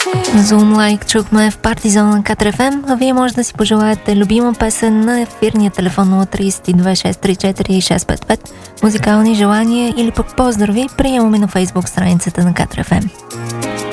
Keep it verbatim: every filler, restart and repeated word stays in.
Zoom-like чухме в Партизон на Катар Еф Ем, а вие може да си пожелаете любима песен на ефирния телефон нула три две шест три четири шест пет пет, музикални желания или пък поздрави, приемаме на Фейсбук страницата на Катар Еф Ем.